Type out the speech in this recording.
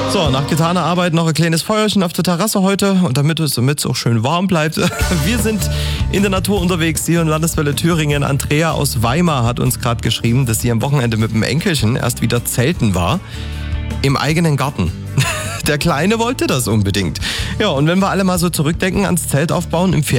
So, nach getaner Arbeit noch ein kleines Feuerchen auf der Terrasse heute und damit es auch schön warm bleibt. Wir sind in der Natur unterwegs, hier in Landeswelle Thüringen. Andrea aus Weimar hat uns gerade geschrieben, dass sie am Wochenende mit dem Enkelchen erst wieder zelten war. Im eigenen Garten. Der Kleine wollte das unbedingt. Ja, und wenn wir alle mal so zurückdenken ans Zeltaufbauen im